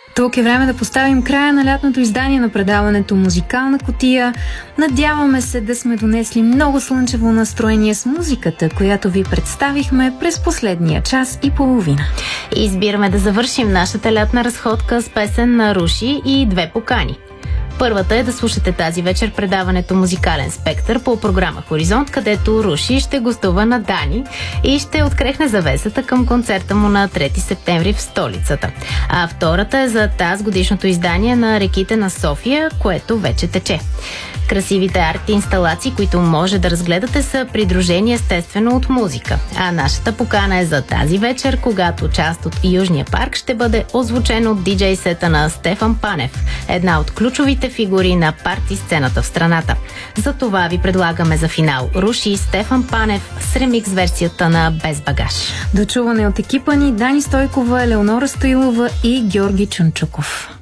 Тук е време да поставим края на лятното издание на предаването Музикална кутия. Надяваме се да сме донесли много слънчево настроение с музиката, която ви представихме през последния час и половина. Избираме да завършим нашата лятна разходка с песен на Руши и две покани. Първата е да слушате тази вечер предаването Музикален спектър по програма Хоризонт, където Руши ще гостува на Дани и ще открехне завесата към концерта му на 3 септември в столицата. А втората е за тази годишното издание на Реките на София, което вече тече. Красивите арт-инсталации, които може да разгледате, са придружени естествено от музика. А нашата покана е за тази вечер, когато част от Южния парк ще бъде озвучена от диджей сета на Стефан Панев, една от ключовите фигури на парти сцената в страната. За това ви предлагаме за финал Руши, Стефан Панев с ремикс версията на Без багаж. До чуване от екипа ни Дани Стойкова, Елеонора Стоилова и Георги Чунчуков.